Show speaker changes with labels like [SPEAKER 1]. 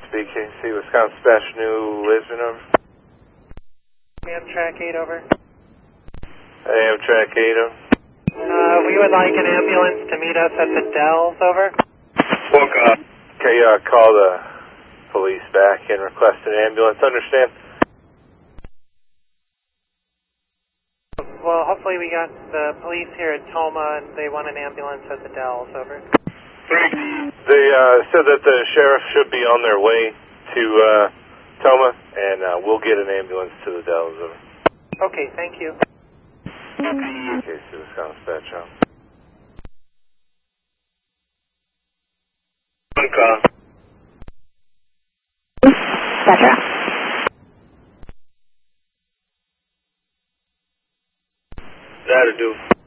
[SPEAKER 1] BKC, Wisconsin Dispatch, New Lisbon, over.
[SPEAKER 2] Amtrak 8, over.
[SPEAKER 1] Amtrak 8, over.
[SPEAKER 2] We would like an ambulance to meet us at the Dells, over.
[SPEAKER 1] Okay, call the police back and request an ambulance, understand?
[SPEAKER 2] Well, hopefully we got the police here at Toma and they want an ambulance at the Dells, over.
[SPEAKER 1] They said that the sheriff should be on their way to Toma, and we'll get an ambulance to the Dells, over.
[SPEAKER 2] Okay, thank you.
[SPEAKER 1] BKC, Wisconsin Dispatch, over.
[SPEAKER 3] Gotcha.
[SPEAKER 1] That'll do.